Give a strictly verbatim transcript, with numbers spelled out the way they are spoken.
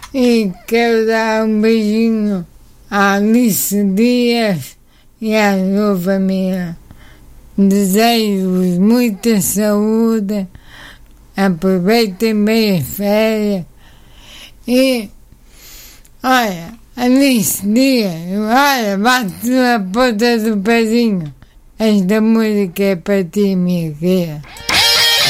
E quero dar um beijinho à Alice Dias e à sua família. Desejo-vos muita saúde, aproveitem bem as férias e, olha, Alice Dias, olha, bate na ponta do pezinho. Esta música é para ti, minha filha.